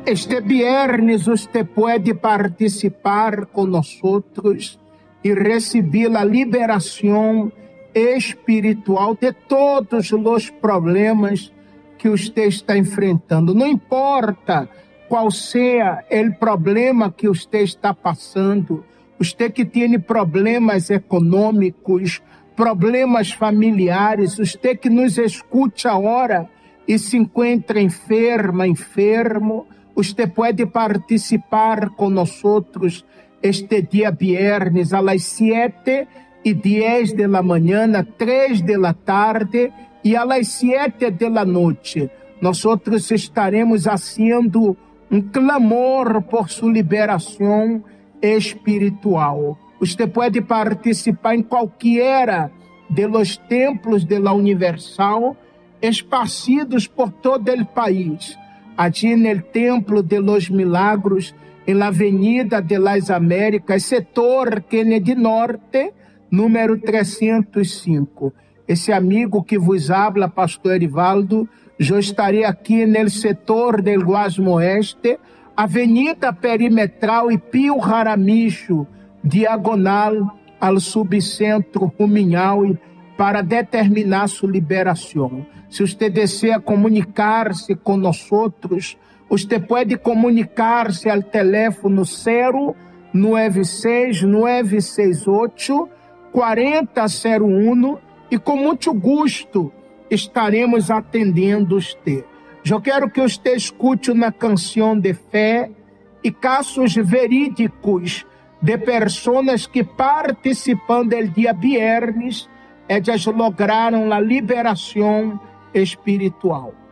Este viernes usted puede participar con nosotros y recibir la liberación espiritual de todos los problemas que usted está enfrentando. Não importa qual seja o problema que usted está passando, usted que tem problemas econômicos, problemas familiares, usted que nos escuta agora e se encontra enfermo, usted pode participar com nós este dia viernes a las 7:10 de la mañana, 3 de la tarde e a las 7 de la noche. Nós estaremos fazendo clamor por sua liberação espiritual. Você pode participar em qualquer de los templos de la Universal esparcidos por todo o país. Allí no Templo de los Milagros, em la Avenida de las Américas, setor Kennedy Norte, número 305. Esse amigo que vos habla, pastor Erivaldo, eu estarei aqui no setor del Guasmo Oeste, Avenida Perimetral e Pio Jaramillo, diagonal ao subcentro Ruminhaui, para determinar sua liberação. Se você deseja comunicar-se com nós, você pode comunicar-se ao telefone 096-968-4001 e com muito gosto estaremos atendendo você. Eu quero que você escute uma canção de fé e casos verídicos de pessoas que participando do dia viernes, elas lograram a liberação espiritual.